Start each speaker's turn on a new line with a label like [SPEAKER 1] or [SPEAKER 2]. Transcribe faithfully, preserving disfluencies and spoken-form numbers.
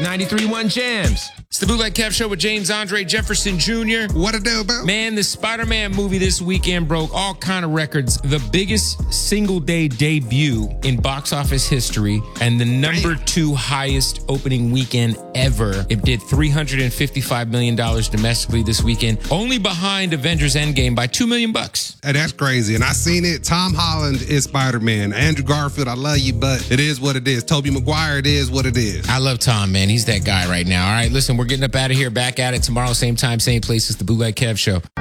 [SPEAKER 1] ninety-three point one Jams.
[SPEAKER 2] It's the Bootleg Kev Show with James Andre Jefferson Junior
[SPEAKER 3] What it do about?
[SPEAKER 2] Man, the Spider-Man movie this weekend broke all kind of records. The biggest single-day debut in box office history and the number two highest opening weekend ever. It did three hundred fifty-five million dollars domestically this weekend, only behind Avengers Endgame by two million bucks.
[SPEAKER 3] Hey, that's crazy. And I seen it. Tom Holland is Spider-Man. Andrew Garfield, I love you, but it is what it is. Tobey Maguire, it is what it is.
[SPEAKER 2] I love Tom, man. He's that guy right now. All right, listen, we're getting up out of here. Back at it tomorrow, same time, same place. It's the Bootleg Kev Show.